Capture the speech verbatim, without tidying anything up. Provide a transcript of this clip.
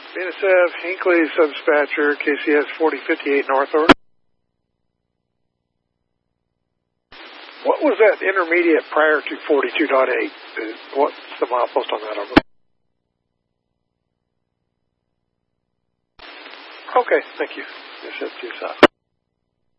B N S F, Hinckley Subdispatcher, K C S forty fifty-eight North Order. What was that intermediate prior to forty-two point eight? What's the milepost on that? Okay, thank you. Yes, that's two south.